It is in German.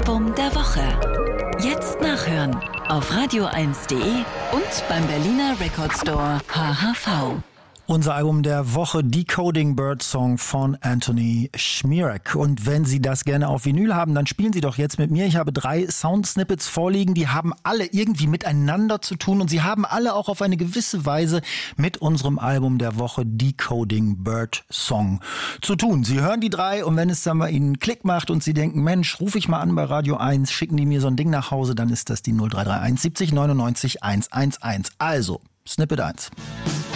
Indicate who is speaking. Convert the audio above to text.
Speaker 1: Album der Woche. Jetzt nachhören auf radio1.de und beim Berliner Record Store HHV.
Speaker 2: Unser Album der Woche, Decoding Birdsong von Anthony Szmierek. Und wenn Sie das gerne auf Vinyl haben, dann spielen Sie doch jetzt mit mir. Ich habe 3 Soundsnippets vorliegen, die haben alle irgendwie miteinander zu tun und sie haben alle auch auf eine gewisse Weise mit unserem Album der Woche, Decoding Birdsong, zu tun. Sie hören die 3 und wenn es dann bei Ihnen Klick macht und Sie denken, Mensch, rufe ich mal an bei Radio 1, schicken die mir so ein Ding nach Hause, dann ist das die 0331 70 99 111. Also, Snippet 1.